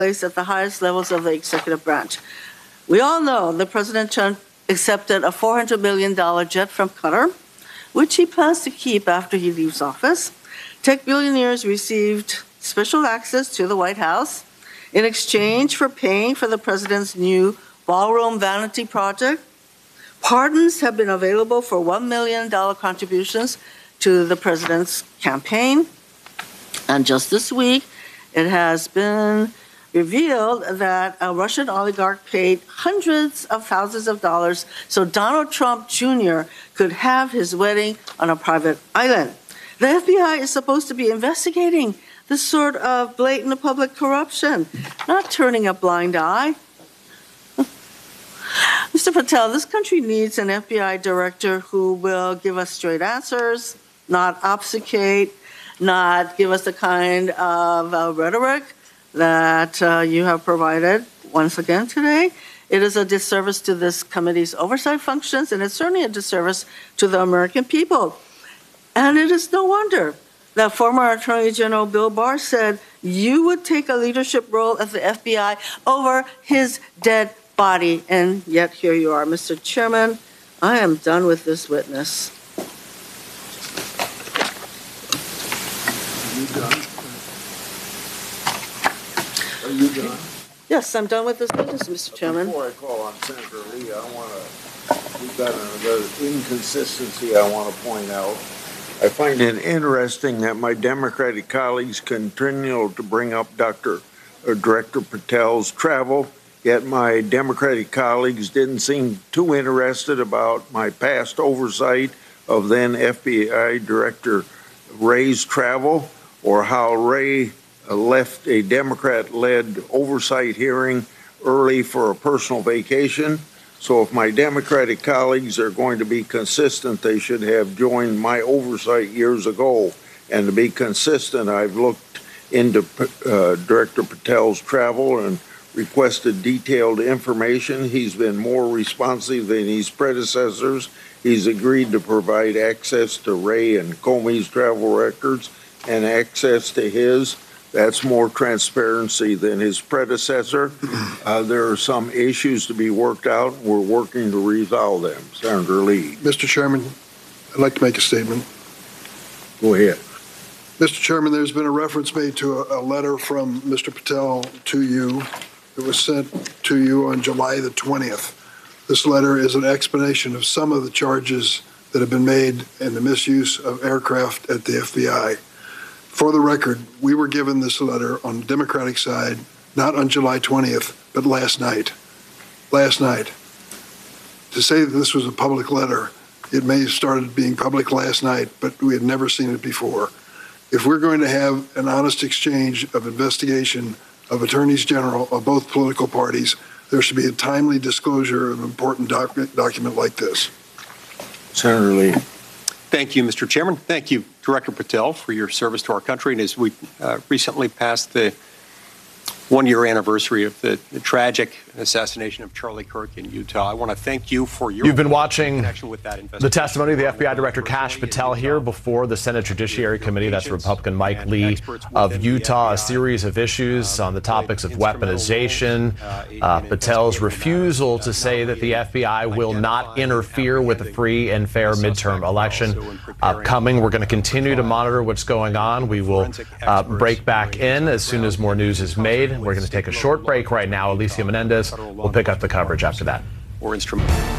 place at the highest levels of the executive branch. We all know that President Trump accepted a $400 million jet from Qatar, which he plans to keep after he leaves office. Tech billionaires received special access to the White House in exchange for paying for the president's new ballroom vanity project. Pardons have been available for $1 million contributions to the president's campaign. And just this week, it has been revealed that a Russian oligarch paid hundreds of thousands of dollars so Donald Trump Jr. could have his wedding on a private island. The FBI is supposed to be investigating this sort of blatant public corruption, not turning a blind eye. Mr. Patel, this country needs an FBI director who will give us straight answers, not obfuscate, not give us the kind of rhetoric that you have provided once again today. It is a disservice to this committee's oversight functions, and it's certainly a disservice to the American people. And it is no wonder that former Attorney General Bill Barr said you would take a leadership role at the FBI over his dead body. And yet here you are, Mr. Chairman. I am done with this witness. Are you done? Yes, I'm done with this witness, Mr. Chairman. Before I call on Senator Lee, we've got another inconsistency I want to point out. I find it interesting that my Democratic colleagues continue to bring up Director Patel's travel, yet my Democratic colleagues didn't seem too interested about my past oversight of then FBI Director Wray's travel, or how Wray left a Democrat-led oversight hearing early for a personal vacation. So if my Democratic colleagues are going to be consistent, they should have joined my oversight years ago. And to be consistent, I've looked into Director Patel's travel and requested detailed information. He's been more responsive than his predecessors. He's agreed to provide access to Wray and Comey's travel records and access to his. That's more transparency than his predecessor. There are some issues to be worked out. We're working to resolve them. Senator Lee. Mr. Chairman, I'd like to make a statement. Go ahead. Mr. Chairman, there's been a reference made to a letter from Mr. Patel to you. It was sent to you on July the 20th. This letter is an explanation of some of the charges that have been made in the misuse of aircraft at the FBI. For the record, we were given this letter on the Democratic side, not on July 20th, but last night. Last night. To say that this was a public letter, it may have started being public last night, but we had never seen it before. If we're going to have an honest exchange of investigation of attorneys general of both political parties, there should be a timely disclosure of an important document like this. Senator Lee. Thank you, Mr. Chairman. Thank you, Director Patel, for your service to our country. And as we recently passed the one-year anniversary of the tragic assassination of Charlie Kirk in Utah, I want to thank you for your... You've been watching connection with that the testimony of the FBI Director Kash Patel here before the Senate Judiciary Committee. That's Republican Mike Lee of Utah. A series of issues on the topics of weaponization. Patel's refusal to say that the FBI will not interfere with a free and fair midterm election upcoming. We're going to continue to monitor what's going on. We will break back in as soon as more news is made. We're going to take a short break right now. Alicia Menendez will pick up the coverage after that. Or instrumental.